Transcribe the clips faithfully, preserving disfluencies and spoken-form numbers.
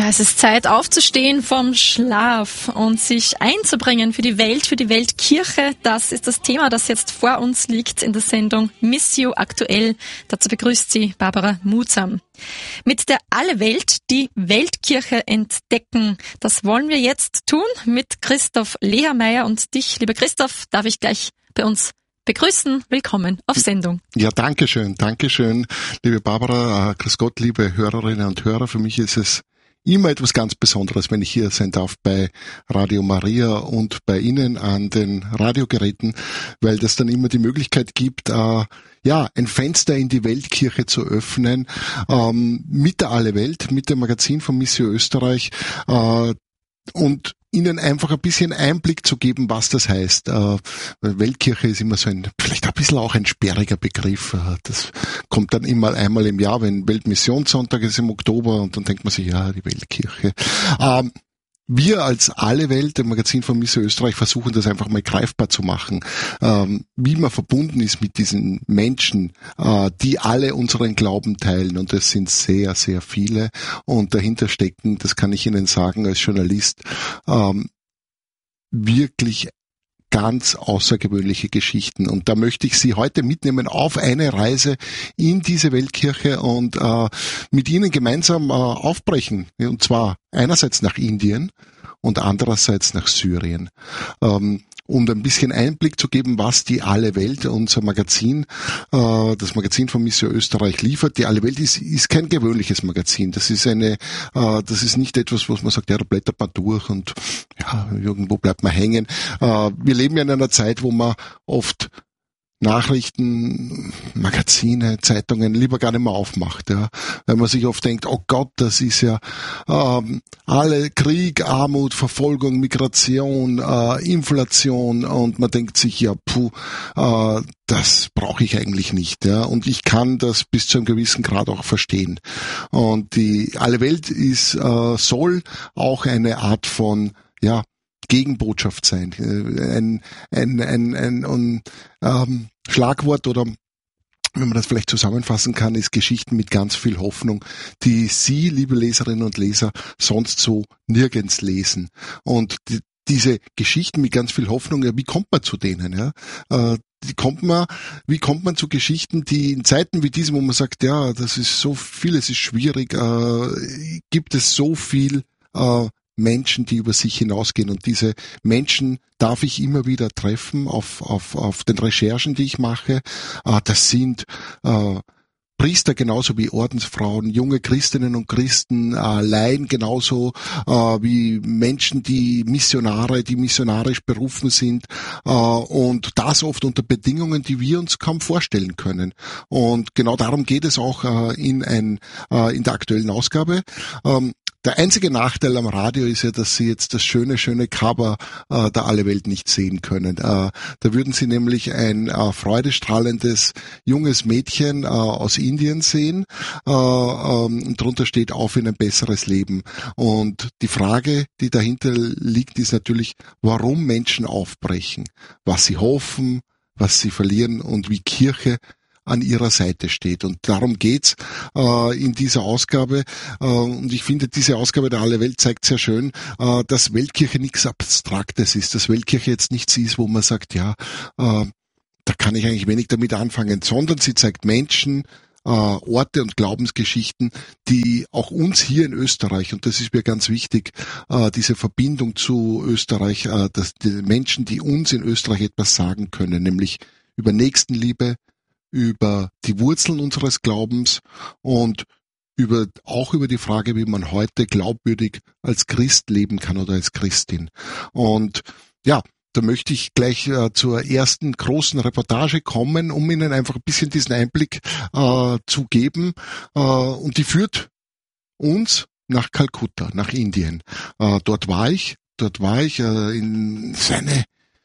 Ja, es ist Zeit aufzustehen vom Schlaf und sich einzubringen für die Welt, für die Weltkirche. Das ist das Thema, das jetzt vor uns liegt in der Sendung Missio aktuell. Dazu begrüßt sie Barbara Muhsam. Mit der Alle Welt die Weltkirche entdecken. Das wollen wir jetzt tun mit Christoph Lehermeier und dich, lieber Christoph, darf ich gleich bei uns begrüßen. Willkommen auf Sendung. Ja, danke schön, danke schön, liebe Barbara, grüß Gott, liebe Hörerinnen und Hörer. Für mich ist es immer etwas ganz Besonderes, wenn ich hier sein darf bei Radio Maria und bei Ihnen an den Radiogeräten, weil das dann immer die Möglichkeit gibt, äh, ja, ein Fenster in die Weltkirche zu öffnen, ähm, mit der Alle Welt, mit dem Magazin von Missio Österreich, äh, und Ihnen einfach ein bisschen Einblick zu geben, was das heißt. Äh, Weltkirche ist immer so ein, vielleicht ein bisschen auch ein sperriger Begriff. Äh, das kommt dann immer einmal im Jahr, wenn Weltmissionssonntag ist im Oktober, und dann denkt man sich, ja, die Weltkirche. Ähm, Wir als Alle Welt, dem Magazin von Missio Österreich, versuchen das einfach mal greifbar zu machen, ähm, wie man verbunden ist mit diesen Menschen, äh, die alle unseren Glauben teilen, und das sind sehr, sehr viele, und dahinter stecken, das kann ich Ihnen sagen als Journalist, ähm, wirklich ganz außergewöhnliche Geschichten. Und da möchte ich Sie heute mitnehmen auf eine Reise in diese Weltkirche und äh, mit Ihnen gemeinsam äh, aufbrechen. Und zwar einerseits nach Indien und andererseits nach Syrien. Ähm, um ein bisschen Einblick zu geben, was die Alle Welt, unser Magazin, äh, das Magazin von Missio Österreich liefert. Die Alle Welt ist, ist kein gewöhnliches Magazin. Das ist eine, äh, das ist nicht etwas, was man sagt, ja, da blättert man durch und ja, irgendwo bleibt man hängen. Äh, wir leben ja in einer Zeit, wo man oft Nachrichten, Magazine, Zeitungen lieber gar nicht mehr aufmacht, ja, weil man sich oft denkt, oh Gott, das ist ja ähm, alle Krieg, Armut, Verfolgung, Migration, äh, Inflation, und man denkt sich, ja, puh, äh, das brauche ich eigentlich nicht, ja, und ich kann das bis zu einem gewissen Grad auch verstehen. Und die Alle Welt ist äh, soll auch eine Art von, ja, Gegenbotschaft sein, ein, ein, ein, ein, ein ähm, Schlagwort, oder wenn man das vielleicht zusammenfassen kann, ist Geschichten mit ganz viel Hoffnung, die Sie, liebe Leserinnen und Leser, sonst so nirgends lesen. Und die, diese Geschichten mit ganz viel Hoffnung, ja, wie kommt man zu denen? Ja? Äh, Wie kommt man, wie kommt man zu Geschichten, die in Zeiten wie diesen, wo man sagt, ja, das ist so viel, es ist schwierig, äh, gibt es so viel äh, Menschen, die über sich hinausgehen, und diese Menschen darf ich immer wieder treffen auf auf auf den Recherchen, die ich mache. Äh, das sind äh, Priester genauso wie Ordensfrauen, junge Christinnen und Christen, äh, Laien genauso äh, wie Menschen, die Missionare, die missionarisch berufen sind, äh, und das oft unter Bedingungen, die wir uns kaum vorstellen können. Und genau darum geht es auch äh, in ein äh, in der aktuellen Ausgabe. Ähm, Der einzige Nachteil am Radio ist ja, dass Sie jetzt das schöne, schöne Cover äh, der Alle Welt nicht sehen können. Äh, da würden Sie nämlich ein äh, freudestrahlendes junges Mädchen äh, aus Indien sehen. Äh, ähm, und drunter steht: Auf in ein besseres Leben. Und die Frage, die dahinter liegt, ist natürlich, warum Menschen aufbrechen, was sie hoffen, was sie verlieren und wie Kirche an ihrer Seite steht. Und darum geht's äh, in dieser Ausgabe. Äh, und ich finde, diese Ausgabe der Alle Welt zeigt sehr schön, äh, dass Weltkirche nichts Abstraktes ist, dass Weltkirche jetzt nichts ist, wo man sagt, ja, äh, da kann ich eigentlich wenig damit anfangen, sondern sie zeigt Menschen, äh, Orte und Glaubensgeschichten, die auch uns hier in Österreich, und das ist mir ganz wichtig, äh, diese Verbindung zu Österreich, äh, dass die Menschen, die uns in Österreich etwas sagen können, nämlich über Nächstenliebe, über die Wurzeln unseres Glaubens und über auch über die Frage, wie man heute glaubwürdig als Christ leben kann oder als Christin. Und ja, da möchte ich gleich äh, zur ersten großen Reportage kommen, um Ihnen einfach ein bisschen diesen Einblick äh, zu geben. Äh, und die führt uns nach Kalkutta, nach Indien. Äh, dort war ich, dort war ich äh, in seine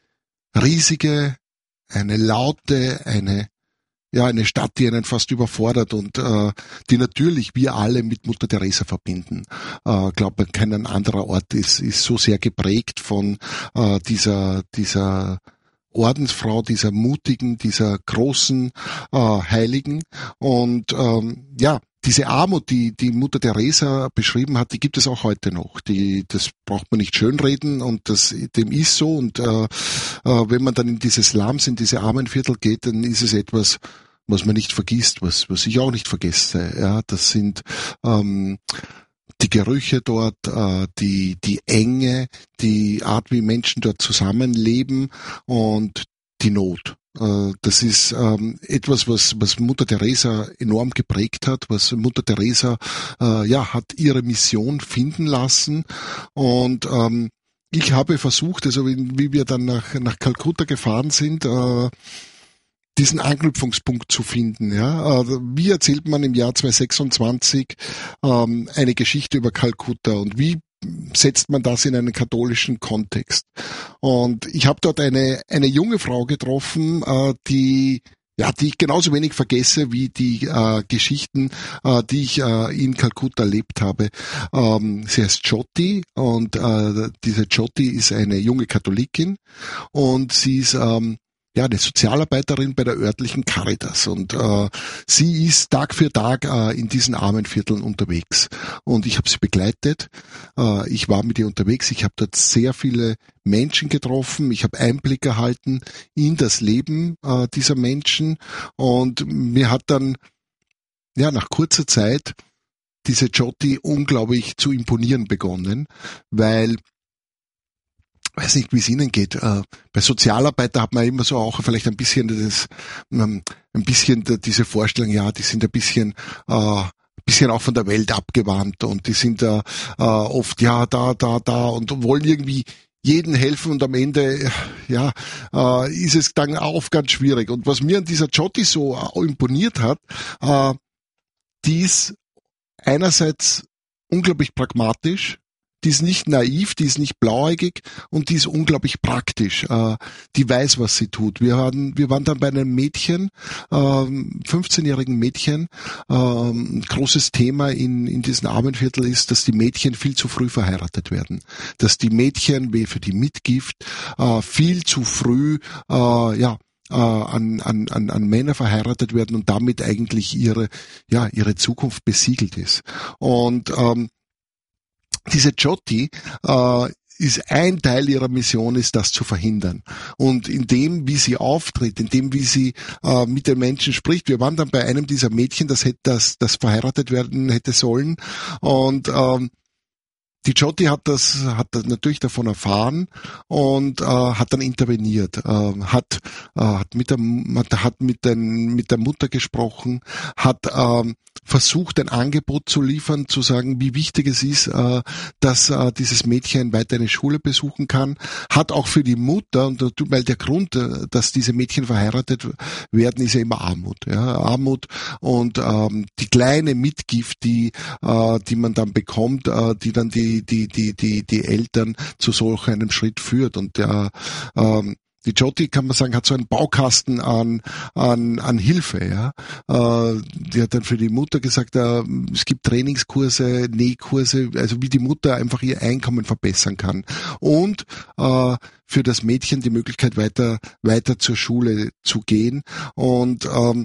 riesige, eine laute, eine Ja, eine Stadt, die einen fast überfordert und äh, die natürlich wir alle mit Mutter Teresa verbinden. Ich äh, glaube, kein anderer Ort ist, ist so sehr geprägt von äh, dieser dieser Ordensfrau, dieser mutigen, dieser großen äh, Heiligen. Und ähm, ja, diese Armut, die die Mutter Teresa beschrieben hat, die gibt es auch heute noch. Die, das braucht man nicht schönreden und das, dem ist so. Und äh, äh, wenn man dann in diese Slums, in diese Armenviertel geht, dann ist es etwas, was man nicht vergisst, was was ich auch nicht vergesse. Ja, das sind ähm, die Gerüche dort, äh, die die Enge, die Art, wie Menschen dort zusammenleben und die Not. Das ist ähm, etwas, was, was Mutter Teresa enorm geprägt hat, was Mutter Teresa äh, ja hat ihre Mission finden lassen. Und ähm, ich habe versucht, also wie, wie wir dann nach, nach Kalkutta gefahren sind, äh, diesen Anknüpfungspunkt zu finden. Ja, äh, wie erzählt man im Jahr zweitausendsechsundzwanzig ähm, eine Geschichte über Kalkutta und wie setzt man das in einen katholischen Kontext? Und ich habe dort eine eine junge Frau getroffen, äh, die ja, die ich genauso wenig vergesse wie die äh, Geschichten, äh, die ich äh, in Kalkutta erlebt habe. Ähm, sie heißt Jyoti und äh, diese Jyoti ist eine junge Katholikin und sie ist ähm, ja, eine Sozialarbeiterin bei der örtlichen Caritas und äh, sie ist Tag für Tag äh, in diesen Armenvierteln unterwegs und ich habe sie begleitet, äh, ich war mit ihr unterwegs, ich habe dort sehr viele Menschen getroffen, ich habe Einblick erhalten in das Leben äh, dieser Menschen und mir hat dann ja nach kurzer Zeit diese Jyoti unglaublich zu imponieren begonnen, weil weiß nicht, wie es Ihnen geht. Äh, bei Sozialarbeiter hat man immer so auch vielleicht ein bisschen das, ähm, ein bisschen diese Vorstellung, ja, die sind ein bisschen, äh, ein bisschen auch von der Welt abgewandt und die sind da äh, oft, ja, da, da, da und wollen irgendwie jeden helfen und am Ende, ja, äh, ist es dann auch ganz schwierig. Und was mir an dieser Jyoti so imponiert hat, äh, die ist einerseits unglaublich pragmatisch, die ist nicht naiv, die ist nicht blauäugig und die ist unglaublich praktisch. Äh, die weiß, was sie tut. Wir waren, wir waren dann bei einem Mädchen, äh, fünfzehnjährigen Mädchen. Äh, ein großes Thema in, in diesem Armenviertel ist, dass die Mädchen viel zu früh verheiratet werden. Dass die Mädchen, wie für die Mitgift, äh, viel zu früh, äh, ja, An, an, an, an Männer verheiratet werden und damit eigentlich ihre, ja, ihre Zukunft besiegelt ist. Und ähm, diese Jyoti äh, ist ein Teil ihrer Mission, ist das zu verhindern. Und in dem, wie sie auftritt, in dem, wie sie äh, mit den Menschen spricht, wir waren dann bei einem dieser Mädchen, das hätte das, das verheiratet werden hätte sollen. Und ähm, die Jyoti hat das, hat das natürlich davon erfahren und äh, hat dann interveniert, äh, hat, äh, hat mit der, hat mit den, mit der Mutter gesprochen, hat äh, versucht, ein Angebot zu liefern, zu sagen, wie wichtig es ist, äh, dass äh, dieses Mädchen weiter eine Schule besuchen kann, hat auch für die Mutter, und weil der Grund, dass diese Mädchen verheiratet werden, ist ja immer Armut, ja, Armut und ähm, die kleine Mitgift, die, äh, die man dann bekommt, äh, die dann die die die die die Eltern zu solch einem Schritt führt und der ähm, die Jyoti, kann man sagen, hat so einen Baukasten an an an Hilfe, ja. Äh, die hat dann für die Mutter gesagt, äh, es gibt Trainingskurse, Nähkurse, also wie die Mutter einfach ihr Einkommen verbessern kann und äh, für das Mädchen die Möglichkeit weiter weiter zur Schule zu gehen und ähm,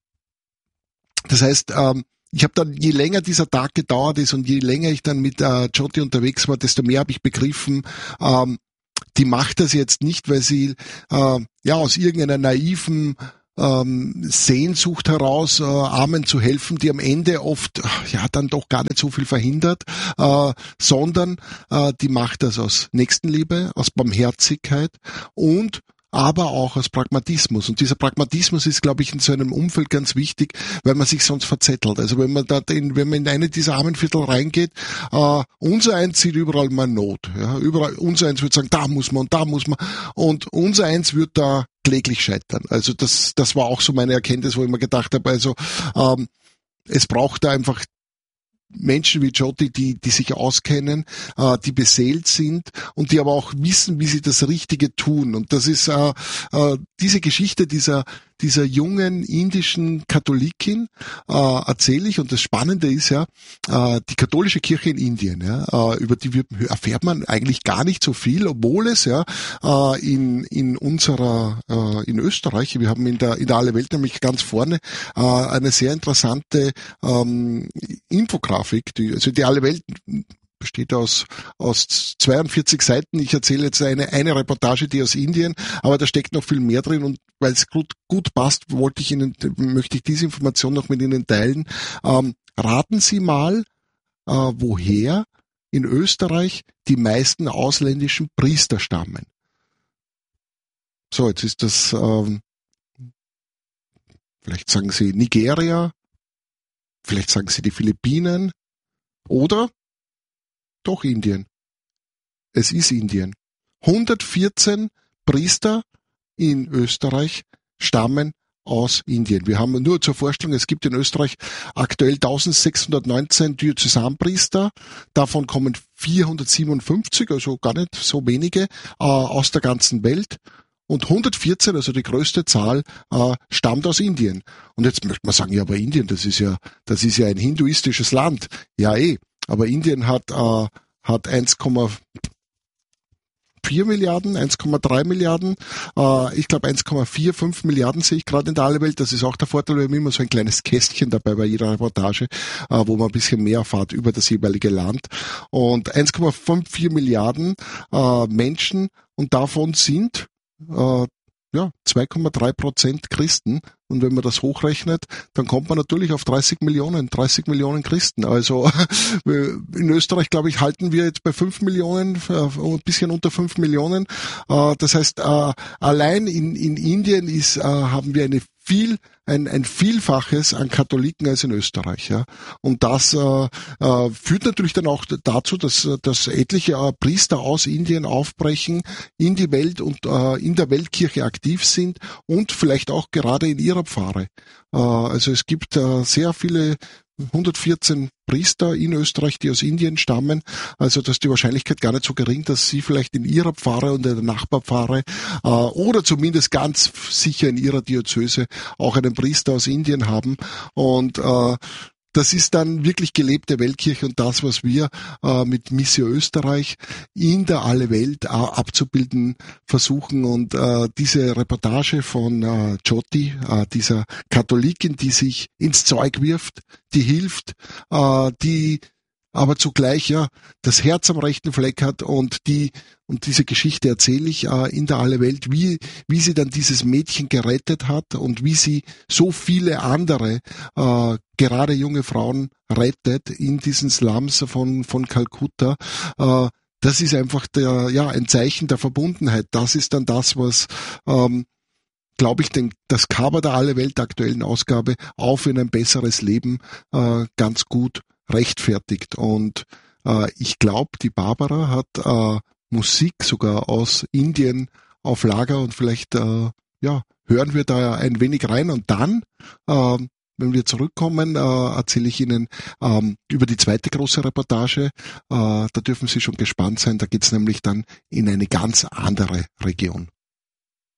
das heißt ähm, ich habe dann, je länger dieser Tag gedauert ist und je länger ich dann mit äh, Jyoti unterwegs war, desto mehr habe ich begriffen, ähm, die macht das jetzt nicht, weil sie äh, ja aus irgendeiner naiven ähm, Sehnsucht heraus, äh, Armen zu helfen, die am Ende oft ja dann doch gar nicht so viel verhindert, äh, sondern äh, die macht das aus Nächstenliebe, aus Barmherzigkeit und aber auch aus Pragmatismus. Und dieser Pragmatismus ist, glaube ich, in so einem Umfeld ganz wichtig, weil man sich sonst verzettelt. Also wenn man da in, wenn man in eine dieser Armenviertel reingeht, äh, unser eins sieht überall mal Not. Ja, überall, unser eins wird sagen, da muss man und da muss man. Und unser eins wird da kläglich scheitern. Also das, das war auch so meine Erkenntnis, wo ich mir gedacht habe, also ähm, es braucht da einfach Menschen wie Jyoti, die, die sich auskennen, äh, die beseelt sind und die aber auch wissen, wie sie das Richtige tun. Und das ist äh, äh, diese Geschichte dieser dieser jungen indischen Katholikin äh, erzähle ich, und das Spannende ist ja, äh, die katholische Kirche in Indien, ja, äh, über die wir, erfährt man eigentlich gar nicht so viel, obwohl es ja äh, in in unserer äh, in Österreich, wir haben in der in der Alle Welt nämlich ganz vorne äh, eine sehr interessante ähm, Infografik, die, also die Alle Welt besteht aus aus zweiundvierzig Seiten. Ich erzähle jetzt eine eine Reportage, die aus Indien, aber da steckt noch viel mehr drin, und weil es gut gut passt, wollte ich Ihnen möchte ich diese Information noch mit Ihnen teilen. Ähm, raten Sie mal, äh, woher in Österreich die meisten ausländischen Priester stammen. So, jetzt ist das ähm, vielleicht sagen Sie Nigeria, vielleicht sagen Sie die Philippinen oder doch Indien. Es ist Indien. hundertvierzehn Priester in Österreich stammen aus Indien. Wir haben nur zur Vorstellung, es gibt in Österreich aktuell eintausendsechshundertneunzehn Diözesanpriester, davon kommen vierhundertsiebenundfünfzig, also gar nicht so wenige, äh, aus der ganzen Welt. Und hundertvierzehn, also die größte Zahl, äh, stammt aus Indien. Und jetzt möchte man sagen, ja, aber Indien, das ist ja, das ist ja ein hinduistisches Land. Ja, eh. Aber Indien hat, äh, hat eins Komma vier Milliarden, eins Komma drei Milliarden, äh, ich glaube eins Komma fünfundvierzig Milliarden sehe ich gerade in der Alle-Welt. Das ist auch der Vorteil, wir haben immer so ein kleines Kästchen dabei bei jeder Reportage, äh, wo man ein bisschen mehr erfahrt über das jeweilige Land. Und eins Komma vierundfünfzig Milliarden äh, Menschen, und davon sind äh, ja, zwei Komma drei Prozent Christen. Und wenn man das hochrechnet, dann kommt man natürlich auf dreißig Millionen, dreißig Millionen Christen. Also in Österreich, glaube ich, halten wir jetzt bei fünf Millionen, ein bisschen unter fünf Millionen. Das heißt, allein in, in Indien ist, haben wir eine viel, ein, ein Vielfaches an Katholiken als in Österreich, ja. Und das äh, äh, führt natürlich dann auch dazu, dass, dass etliche äh, Priester aus Indien aufbrechen, in die Welt und äh, in der Weltkirche aktiv sind und vielleicht auch gerade in ihrer Pfarre. Äh, also es gibt äh, sehr viele hundertvierzehn Priester in Österreich, die aus Indien stammen. Also dass die Wahrscheinlichkeit gar nicht so gering, dass sie vielleicht in ihrer Pfarre und in der Nachbarpfarre äh, oder zumindest ganz sicher in ihrer Diözese auch einen Priester aus Indien haben. Und äh, das ist dann wirklich gelebte Weltkirche und das, was wir äh, mit Missio Österreich in der Alle Welt äh, abzubilden versuchen. Und äh, diese Reportage von äh, Jyoti, äh, dieser Katholikin, die sich ins Zeug wirft, die hilft, äh, die aber zugleich ja das Herz am rechten Fleck hat, und die und diese Geschichte erzähle ich äh, in der Alle Welt, wie wie sie dann dieses Mädchen gerettet hat und wie sie so viele andere äh, gerade junge Frauen rettet in diesen Slums von von Kalkutta. Äh, das ist einfach der ja ein Zeichen der Verbundenheit. Das ist dann das, was ähm, glaube ich, den, das Cover der Alle Welt aktuellen Ausgabe auf in ein besseres Leben äh, ganz gut rechtfertigt. Und äh, ich glaube, die Barbara hat äh, Musik sogar aus Indien auf Lager, und vielleicht äh, ja hören wir da ein wenig rein, und dann, äh, wenn wir zurückkommen, äh, erzähle ich Ihnen ähm, über die zweite große Reportage. Äh, da dürfen Sie schon gespannt sein, da geht's nämlich dann in eine ganz andere Region.